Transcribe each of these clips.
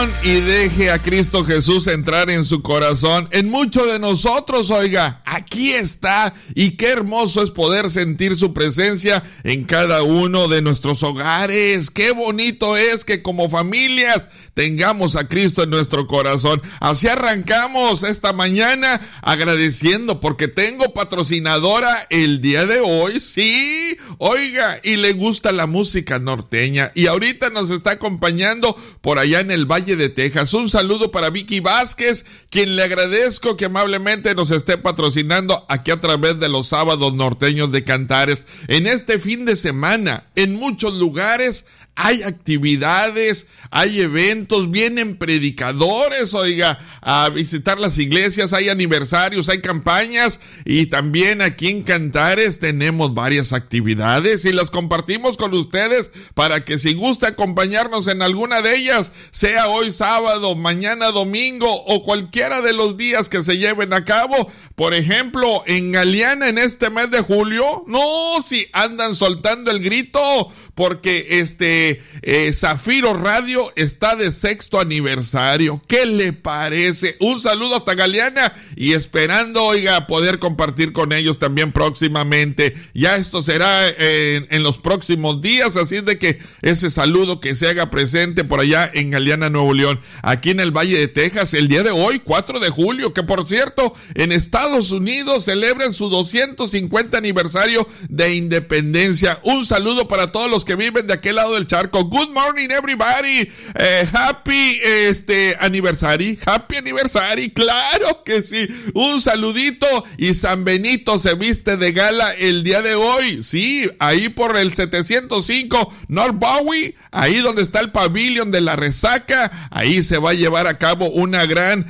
corazón y deje a Cristo Jesús entrar en su corazón. En muchos de nosotros, oiga, aquí está, y qué hermoso es poder sentir su presencia en cada uno de nuestros hogares. Qué bonito es que como familias tengamos a Cristo en nuestro corazón. Así arrancamos esta mañana agradeciendo porque tengo patrocinadora el día de hoy. Sí, oiga, y le gusta la música norteña y ahorita nos está acompañando por allá en el Valle de Texas. Un saludo para Vicky Vázquez, quien le agradezco que amablemente nos esté patrocinando aquí a través de los sábados norteños de Cantares. En este fin de semana, en muchos lugares hay actividades, hay eventos, vienen predicadores, oiga, a visitar las iglesias, hay aniversarios, hay campañas, y también aquí en Cantares tenemos varias actividades y las compartimos con ustedes para que si gusta acompañarnos en alguna de ellas, sea hoy sábado, mañana domingo o cualquiera de los días que se lleven a cabo. Por ejemplo, en Galeana en este mes de julio, si andan soltando el grito porque Zafiro Radio está de 6º aniversario. ¿Qué le parece? Un saludo hasta Galeana y esperando, oiga, poder compartir con ellos también próximamente. Ya esto será en los próximos días, así es de que ese saludo que se haga presente por allá en Galeana, Nuevo León. Aquí en el Valle de Texas, el día de hoy, 4 de julio, que por cierto, en Estados Unidos celebran su 250 aniversario de independencia. Un saludo para todos los que viven de aquel lado del charco. Good morning, everybody. Happy anniversary. Happy anniversary. Claro que sí. Un saludito. Y San Benito se viste de gala el día de hoy. Sí, ahí por el 705 North Bowie, ahí donde está el pabellón de la resaca, ahí se va a llevar a cabo una gran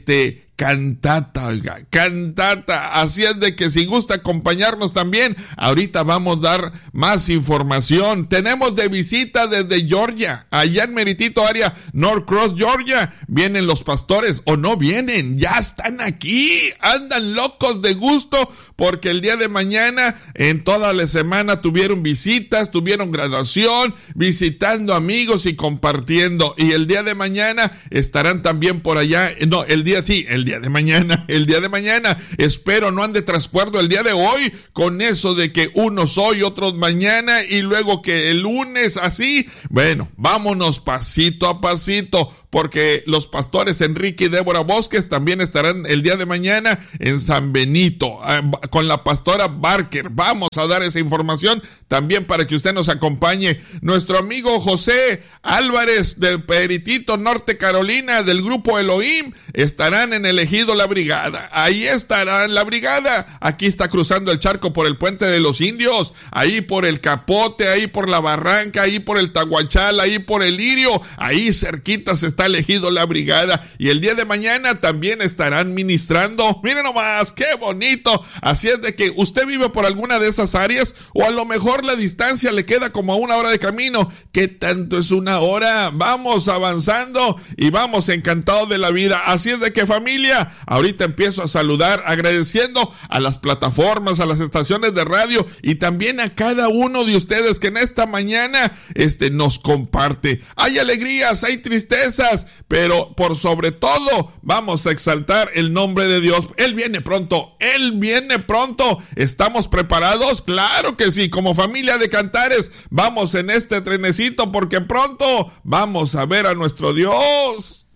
cantata, oiga, cantata. Así es de que si gusta acompañarnos también, ahorita vamos a dar más información. Tenemos de visita desde Georgia, allá en meritito área North Cross, Georgia. Vienen los pastores, o no vienen, ya están aquí, andan locos de gusto, porque el día de mañana, en toda la semana, tuvieron visitas, tuvieron graduación, visitando amigos y compartiendo. Y el día de mañana estarán también por allá, el día de mañana, espero no ande trascuerdo el día de hoy, con eso de que unos hoy, otros mañana, y luego que el lunes, así. Bueno, vámonos pasito a pasito, porque los pastores Enrique y Débora Bosques también estarán el día de mañana en San Benito, con la pastora Barker. Vamos a dar esa información también para que usted nos acompañe. Nuestro amigo José Álvarez de Peritito, Norte Carolina, del grupo Elohim, estarán en el Ejido La Brigada. Ahí estará la brigada. Aquí está cruzando el charco por el Puente de los Indios, ahí por el Capote, ahí por la Barranca, ahí por el Tahuachal, ahí por el Lirio, ahí cerquita se está elegido la brigada. Y el día de mañana también estarán ministrando. Miren nomás, qué bonito. Así es de que usted vive por alguna de esas áreas, o a lo mejor la distancia le queda como a 1 hora de camino. ¿Qué tanto es 1 hora? Vamos avanzando y vamos encantados de la vida. Así es de que, familia, ahorita empiezo a saludar agradeciendo a las plataformas, a las estaciones de radio y también a cada uno de ustedes que en esta mañana nos comparte. Hay alegrías, hay tristezas, pero por sobre todo vamos a exaltar el nombre de Dios. Él viene pronto, Él viene pronto. ¿Estamos preparados? Claro que sí. Como familia de Cantares vamos en este trenecito porque pronto vamos a ver a nuestro Dios.